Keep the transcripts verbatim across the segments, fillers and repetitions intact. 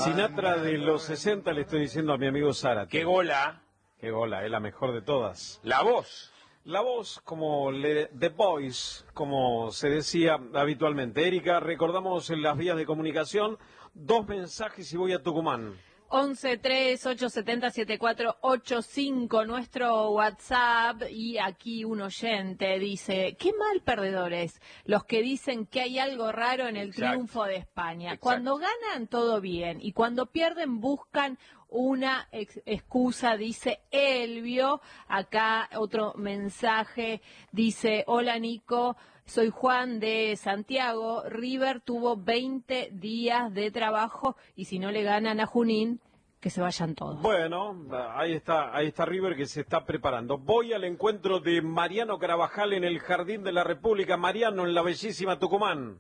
Sinatra de los sesenta, le estoy diciendo a mi amigo Zárate. ¡Qué gola! ¡Qué gola! Es la mejor de todas. La voz. La voz, como le, The Voice, como se decía habitualmente. Erika, recordamos en las vías de comunicación, dos mensajes y voy a Tucumán. once tres ocho siete cero siete cuatro ocho cinco, nuestro WhatsApp, y aquí un oyente dice, qué mal perdedores los que dicen que hay algo raro en el Exacto. triunfo de España. Exacto. Cuando ganan todo bien y cuando pierden buscan una ex excusa, dice Elvio. Acá otro mensaje dice, hola Nico, soy Juan de Santiago. River tuvo veinte días de trabajo y si no le ganan a Junín, que se vayan todos. Bueno, ahí está, ahí está River que se está preparando. Voy al encuentro de Mariano Carabajal en el Jardín de la República. Mariano, en la bellísima Tucumán.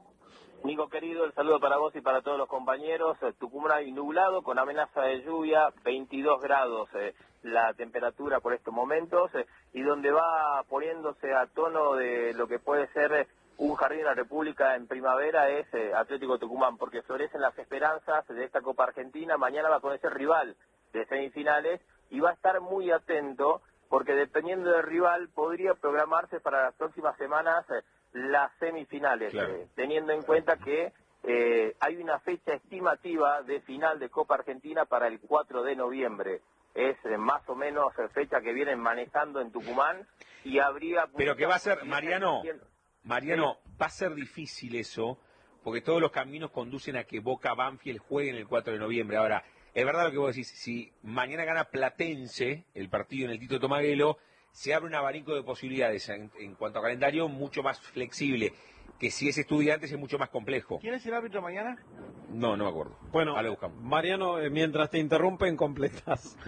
Nico querido, el saludo para vos y para todos los compañeros. Tucumán hay nublado con amenaza de lluvia, veintidós grados eh, la temperatura por estos momentos, eh, y donde va poniéndose a tono de lo que puede ser un Jardín de la República en primavera es eh, Atlético Tucumán, porque florecen las esperanzas de esta Copa Argentina. Mañana va a conocer rival de semifinales y va a estar muy atento, porque dependiendo del rival podría programarse para las próximas semanas eh, las semifinales, claro. eh, teniendo en cuenta que eh, hay una fecha estimativa de final de Copa Argentina para el cuatro de noviembre. Es eh, más o menos eh, fecha que vienen manejando en Tucumán y habría... Pero que va a ser, Mariano, Mariano, sí. va a ser difícil eso, porque todos los caminos conducen a que Boca Banfield jueguen el cuatro de noviembre. Ahora, es verdad lo que vos decís, si mañana gana Platense el partido en el Tito Tomaguelo, se abre un abanico de posibilidades en, en cuanto a calendario mucho más flexible, que si es Estudiantes es mucho más complejo. ¿Quién es el árbitro mañana? No, no me acuerdo. Bueno, ahora lo buscamos. Mariano, eh, mientras te interrumpen, completas.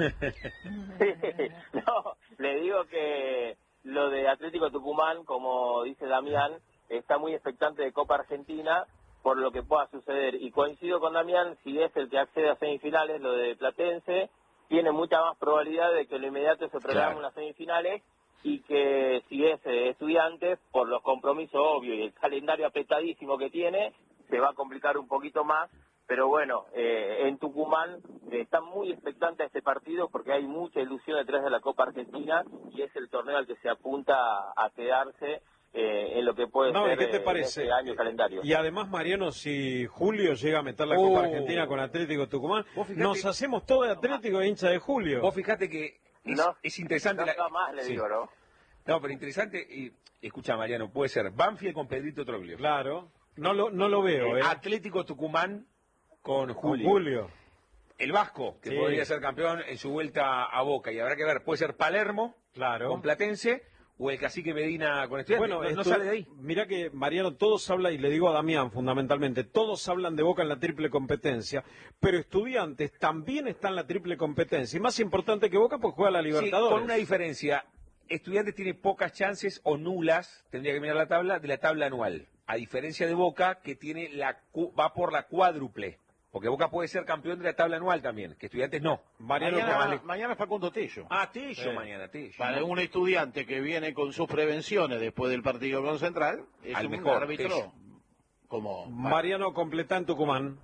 No, le digo que lo de Atlético Tucumán, como dice Damián, está muy expectante de Copa Argentina por lo que pueda suceder. Y coincido con Damián, si es el que accede a semifinales, lo de Platense, tiene mucha más probabilidad de que lo inmediato se programe Claro. unas semifinales, y que si es eh, Estudiantes, por los compromisos obvios y el calendario apretadísimo que tiene, se va a complicar un poquito más. Pero bueno, eh, en Tucumán eh, están muy expectantes a este partido porque hay mucha ilusión detrás de la Copa Argentina y es el torneo al que se apunta a, a quedarse eh, en lo que puede No, ser ¿y qué te eh, parece? este año calendario. Y además, Mariano, si Julio llega a meter la Oh. Copa Argentina con Atlético Tucumán, Vos fijate- nos hacemos todo de Atlético e hincha de Julio. Vos fijate que es, No, es interesante... no la- está más, le sí. digo, ¿no? No, pero interesante, y escucha Mariano, puede ser Banfield con Pedrito Troglio. Claro, no lo, no lo veo, ¿eh? Atlético Tucumán con Julio. Julio. El Vasco, que Sí. podría ser campeón en su vuelta a Boca, y habrá que ver, puede ser Palermo Claro. con Platense, o el Cacique Medina con Estudiantes. Bueno, no, no esto- sale de ahí. Mirá que, Mariano, todos hablan, y le digo a Damián fundamentalmente, todos hablan de Boca en la triple competencia, pero Estudiantes también está en la triple competencia, y más importante que Boca, pues juega la Sí, Libertadores. con una diferencia. Estudiantes tiene pocas chances o nulas, tendría que mirar la tabla, de la tabla anual. A diferencia de Boca, que tiene la cu- va por la cuádruple. Porque Boca puede ser campeón de la tabla anual también, que Estudiantes no. Mariano, Mañana, Cabal- mañana es Facundo Tello. Ah, Tello Sí. mañana, Tello. Para un estudiante que viene con sus prevenciones después del partido con Central, es Al un mejor, árbitro Tello. como... Mariano completa en Tucumán.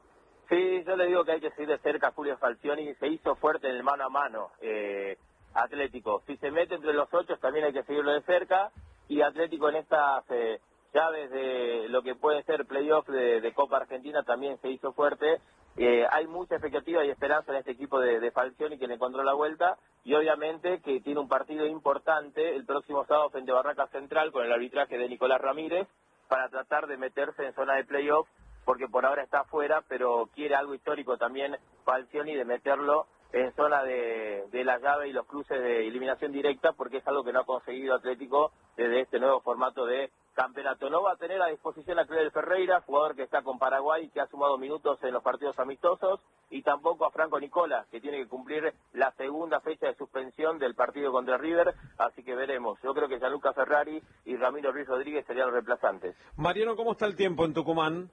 Sí, yo le digo que hay que seguir de cerca a Julio Falcioni, se hizo fuerte en el mano a mano eh, Atlético. Si se mete entre los ocho también hay que seguirlo de cerca, y Atlético en estas eh, llaves de lo que puede ser playoff de, de Copa Argentina también se hizo fuerte. Eh, hay mucha expectativa y esperanza en este equipo de, de Falcioni, que le encontró la vuelta, y obviamente que tiene un partido importante el próximo sábado frente a Barraca Central con el arbitraje de Nicolás Ramírez para tratar de meterse en zona de playoff, porque por ahora está afuera, pero quiere algo histórico también Falcioni de meterlo en zona de, de la llave y los cruces de eliminación directa, porque es algo que no ha conseguido Atlético desde este nuevo formato de campeonato. No va a tener a disposición a Cleo Ferreira, jugador que está con Paraguay, que ha sumado minutos en los partidos amistosos, y tampoco a Franco Nicola, que tiene que cumplir la segunda fecha de suspensión del partido contra River, así que veremos. Yo creo que Gianluca Ferrari y Ramiro Ruiz Rodríguez serían los reemplazantes. Mariano, ¿cómo está el tiempo en Tucumán?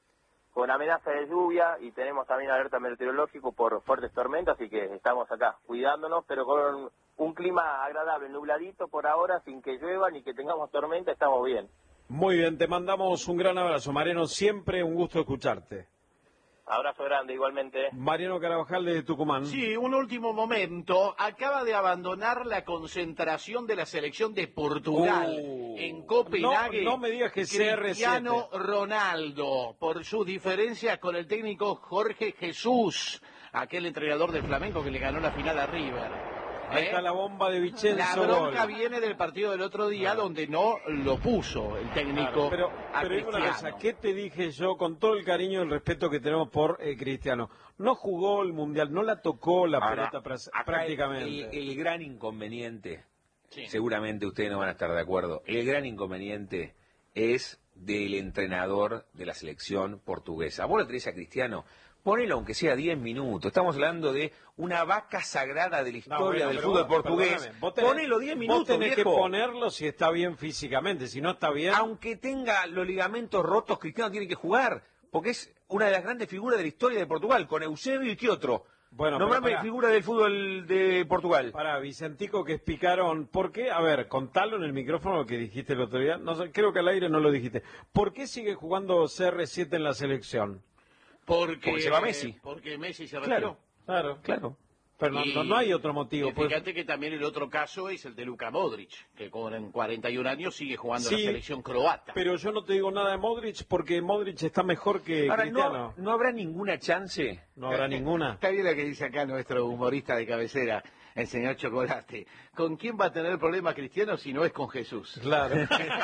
Con amenaza de lluvia, y tenemos también alerta meteorológico por fuertes tormentas, así que estamos acá cuidándonos, pero con un clima agradable, nubladito por ahora, sin que llueva ni que tengamos tormenta, estamos bien. Muy bien, te mandamos un gran abrazo, Mariano, siempre un gusto escucharte. Abrazo grande igualmente. Mariano Carabajal de Tucumán. Sí, un último momento. Acaba de abandonar la concentración de la selección de Portugal Oh. en Copenhague. No, no me digas que C R siete. Cristiano Ronaldo, por sus diferencias con el técnico Jorge Jesús, aquel entrenador del Flamengo que le ganó la final a River. Ahí ¿Eh? está la bomba de Vicenzo. La bronca Gol. viene del partido del otro día, Claro. donde no lo puso el técnico Claro, pero, a pero digo una Cristiano. cosa, ¿qué te dije yo con todo el cariño y el respeto que tenemos por eh, Cristiano? No jugó el Mundial, no la tocó la Ahora, pelota pra- acá prácticamente. El, el gran inconveniente, Sí. seguramente ustedes no van a estar de acuerdo, el gran inconveniente es del entrenador de la selección portuguesa. Vos lo tenés a Cristiano, ponelo aunque sea diez minutos. Estamos hablando de una vaca sagrada de la No, historia bueno, del pero fútbol vos- portugués. perdóname, vos tenés- Ponelo diez minutos, Vos tenés viejo. que ponerlo si está bien físicamente, si no está bien... Aunque tenga los ligamentos rotos, Cristiano tiene que jugar, porque es una de las grandes figuras de la historia de Portugal, con Eusebio y qué otro. Bueno, Nombrame pero pará. figura del fútbol de Portugal. Para Vicentico, que es picarón, ¿por qué? A ver, contalo en el micrófono lo que dijiste el otro día. No sé, creo que al aire no lo dijiste. ¿Por qué sigue jugando C R siete en la selección? Porque, Porque se va Messi. Porque Messi se Claro. retiró. Claro, Claro. pero no, Y- no, no hay otro motivo. Y pues. fíjate que también el otro caso es el de Luka Modric, que con cuarenta y un años sigue jugando en Sí, la selección croata. Pero yo no te digo nada de Modric porque Modric está mejor que Ahora, Cristiano. no, no habrá ninguna chance. No habrá ninguna. Está bien lo que dice acá nuestro humorista de cabecera, el señor Chocolate. ¿Con quién va a tener problema Cristiano si no es con Jesús? Claro.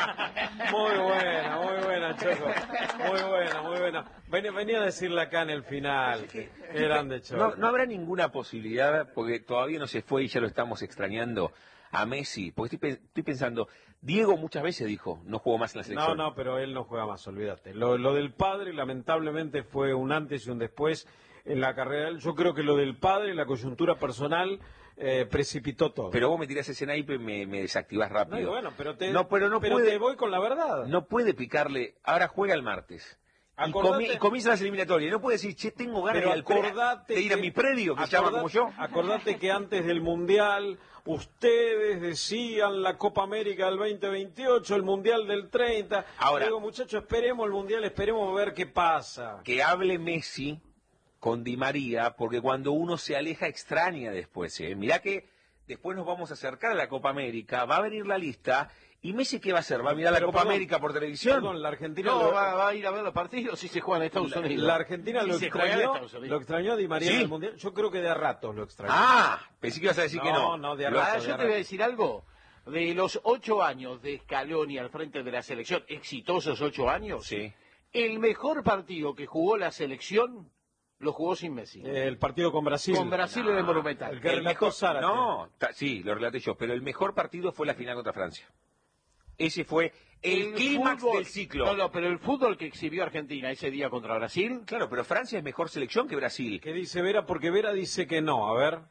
Muy buena, muy buena, Choco. Muy buena, muy buena. Ven- venía a decirla acá en el final. Qué grande, Choco. No, no habrá ninguna posibilidad, porque todavía no se fue y ya lo estamos extrañando, a Messi. Porque estoy, pe- estoy pensando, Diego muchas veces dijo, no juego más en la No, selección. no, pero él no juega más, olvídate. Lo, lo del padre, lamentablemente, fue un antes y un después en la carrera de él. Yo creo que lo del padre, la coyuntura personal, eh, precipitó todo. Pero vos me tirás ese naipe y me, me desactivás no, y rápido. bueno, pero te, No, pero no pero puede- te voy con la verdad. No puede picarle, ahora juega el martes. Y, Acordate- comi- y comienza las eliminatorias. Y no puede decir, che, tengo ganas Pero de, ir al pre- acordate de ir a que- mi predio, que se llama como yo. Acordate que antes del Mundial ustedes decían la Copa América del veinte veintiocho, el Mundial del treinta. Ahora- Digo, muchachos, esperemos el Mundial, esperemos ver qué pasa. Que hable Messi con Di María, porque cuando uno se aleja extraña después. ¿eh? Mirá que después nos vamos a acercar a la Copa América, va a venir la lista, y Messi ¿qué va a hacer? ¿Va a mirar la Pero, Copa perdón, América por televisión? Perdón, la Argentina No, lo, va, va a ir a ver los partidos si se juegan en Estados la, Unidos. la Argentina Si lo se juega en extrañó, Estados Unidos. lo extrañó a Di María ¿Sí? en el Mundial. Yo creo que de a ratos lo extrañó. Ah, pensé que ibas a decir que No, no. no, de a Lo- Ahora rato, yo te voy a decir algo. De los ocho años de Scaloni al frente de la selección, exitosos ocho años, Sí. el mejor partido que jugó la selección lo jugó sin Messi. Eh, el partido con Brasil. Con Brasil en el Monumental. El que El relató mejor, Zárate. no, ta- sí, lo relaté yo, pero el mejor partido fue la final contra Francia. Ese fue el, clímax fútbol- del ciclo. No, no, pero el fútbol que exhibió Argentina ese día contra Brasil, Claro, pero Francia es mejor selección que Brasil. ¿Qué dice Vera? Porque Vera dice que no. A ver.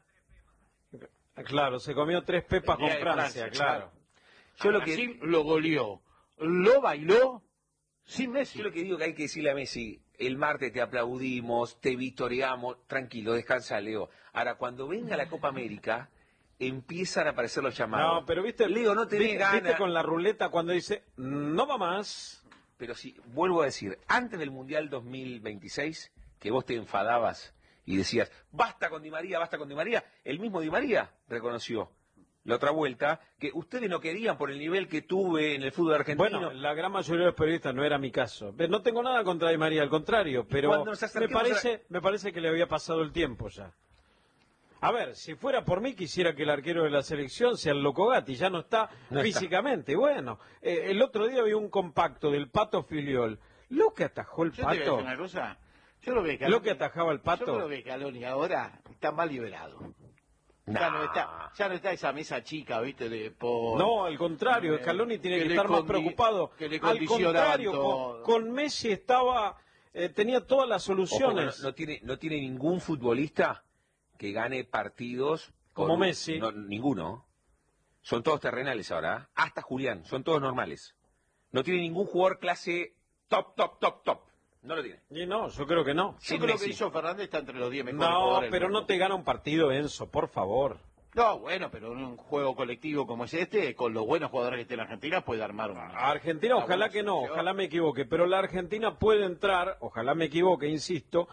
Claro, se comió tres pepas El con día de Francia, Francia, claro. Yo a lo que Brasil lo goleó, lo bailó sin Messi. Yo lo que digo que hay que decirle a Messi, el martes te aplaudimos, te victoriamos, tranquilo, descansa, Leo. Ahora, cuando venga la Copa América, empiezan a aparecer los llamados. No, pero viste, Leo, no te vi- dé ganas. viste con la ruleta cuando dice, no va más. Pero si, vuelvo a decir, antes del Mundial dos mil veintiséis, que vos te enfadabas y decías, basta con Di María, basta con Di María, el mismo Di María reconoció la otra vuelta que ustedes no querían por el nivel que tuve en el fútbol argentino. Bueno, la gran mayoría de los periodistas no era mi caso. Ve, No tengo nada contra Di María, al contrario, pero Cuando nos me acerquemos parece, me parece que le había pasado el tiempo ya. A ver, si fuera por mí, quisiera que el arquero de la selección sea el Loco Gatti, ya no está No está. físicamente. Bueno, eh, el otro día vi un compacto del Pato Filiol. Lo que atajó el Yo te voy a decir Pato, una cosa. Yo lo que lo que atajaba el Yo Pato. creo que Scaloni ahora está más liberado. Ya Nah. no está, ya no está esa mesa chica, ¿viste? De, por, No, al contrario, Eh, Scaloni tiene que que, le estar más condi- preocupado. que le Al condicionaban contrario, todo. con, con Messi estaba, eh, tenía todas las Ojo, no, soluciones. no tiene, no tiene ningún futbolista que gane partidos Como con- Messi. no, ninguno. Son todos terrenales ahora. ¿eh? Hasta Julián, son todos normales. No tiene ningún jugador clase top, top, top, top. No lo tiene. Y no, yo creo que no. Yo Sin creo Messi. que hizo Fernández está entre los diez mejores No, jugadores del pero mundo. no te gana un partido, Enzo, por favor. No, bueno, pero en un juego colectivo como es este, con los buenos jugadores que tiene Argentina, puede armar una... A Argentina, una ojalá buena que no, selección. ojalá me equivoque, pero la Argentina puede entrar, ojalá me equivoque, insisto,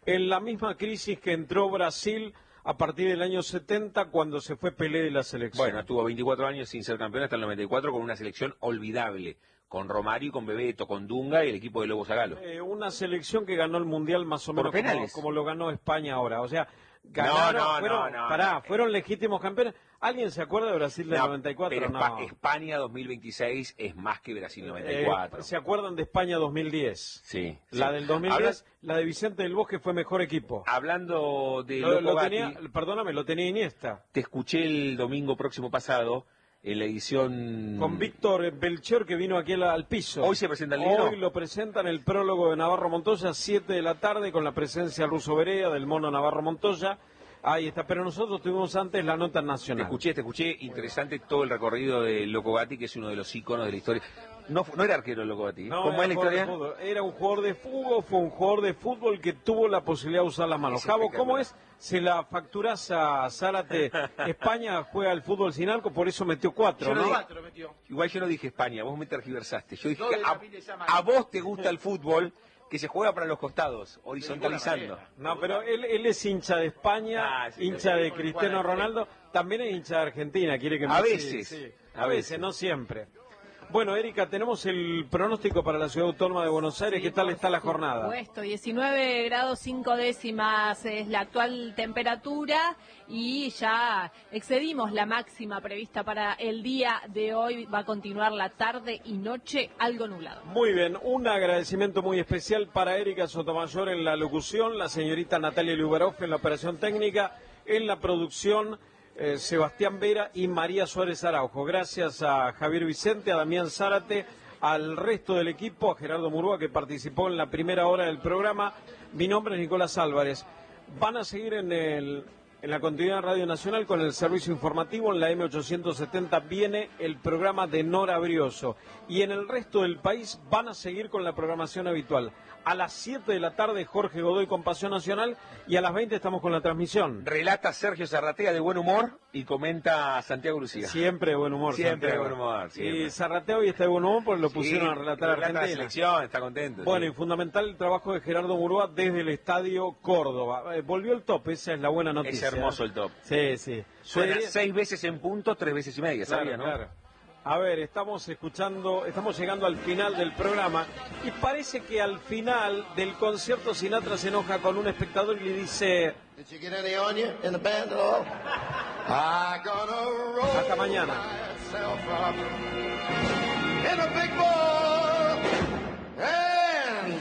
en la misma crisis que entró Brasil a partir del año setenta, cuando se fue Pelé de la selección. Bueno, estuvo veinticuatro años sin ser campeón hasta el noventa y cuatro con una selección olvidable, con Romario, con Bebeto, con Dunga y el equipo de Lobo Zagalo. Eh, una selección que ganó el Mundial más o Por menos penales. Como, como lo ganó España ahora. O sea, ganaron, no, no, fueron, no, no, pará, no. fueron legítimos campeones. ¿Alguien se acuerda de Brasil del No, noventa y cuatro? pero No. Espa- España dos mil veintiséis es más que Brasil noventa y cuatro. Eh, ¿Se acuerdan de España dos mil diez? Sí. La sí. del dos mil diez, Habla- la de Vicente del Bosque fue mejor equipo. Hablando de Lo, Loco lo Gatti, tenía, perdóname, lo tenía Iniesta. te escuché el domingo próximo pasado en la edición... Con Víctor Belchior, que vino aquí al, al piso. Hoy se presenta el libro. Hoy lo presentan el prólogo de Navarro Montoya, siete de la tarde, con la presencia de Russo Berea, del mono Navarro Montoya. Ahí está, pero nosotros tuvimos antes la nota Te nacional. escuché, te escuché, interesante todo el recorrido de Loco Gatti, que es uno de los íconos de la historia. No, fu- no era arquero Loco Gatti. No, ¿Cómo era es la jugador de historia? fútbol. Era un jugador de fútbol, fue un jugador de fútbol que tuvo la posibilidad de usar las manos. Es Javo, ¿cómo espectacular. es? Se la facturás a Zárate. España juega al fútbol sin arco, por eso metió cuatro, Yo no ¿no? digo- Cuatro metió. Igual yo no dije España, vos me tergiversaste. Yo dije No, que de la a, Villa Samar. a vos te gusta el fútbol que se juega para los costados, horizontalizando. manera. No, pero él, él es hincha de España, Ah, sí, hincha sí, de sí, Cristiano igual, Ronaldo, también es hincha de Argentina, quiere que A Messi- veces, sí, a a veces, veces. no siempre. Bueno, Erika, tenemos el pronóstico para la Ciudad Autónoma de Buenos Aires. ¿Qué tal está la jornada? Puesto diecinueve grados cinco décimas es la actual temperatura y ya excedimos la máxima prevista para el día de hoy. Va a continuar la tarde y noche algo nublado. Muy bien, un agradecimiento muy especial para Erika Sotomayor en la locución, la señorita Natalia Lubaroff en la operación técnica, en la producción eh, Sebastián Vera y María Suárez Araujo. Gracias a Javier Vicente, a Damián Zárate, al resto del equipo, a Gerardo Murúa que participó en la primera hora del programa. Mi nombre es Nicolás Álvarez. Van a seguir en el... En la continuidad de Radio Nacional con el servicio informativo, en la M ochocientos setenta viene el programa de Nora Brioso y en el resto del país van a seguir con la programación habitual. A las siete de la tarde Jorge Godoy con Pasión Nacional y a las veinte estamos con la transmisión. Relata Sergio Zarratea de buen humor y comenta Santiago Lucía. Siempre de buen humor. Siempre de Santiago. buen humor, siempre. Y Zarrateo hoy está de buen humor porque lo pusieron Sí, a relatar a relata la Argentina. selección, está contento. Bueno, sí. y fundamental el trabajo de Gerardo Murúa desde el Estadio Córdoba. Eh, volvió el top, esa es la buena noticia. Es hermoso el top. Sí, sí. Suena Debería- seis veces en punto, tres veces y media, Claro, ¿sabía, no? claro. A ver, estamos escuchando, estamos llegando al final del programa y parece que al final del concierto Sinatra se enoja con un espectador y le dice Did you get any on you in the band at all? I gonna roll hasta mañana. myself up in a big boy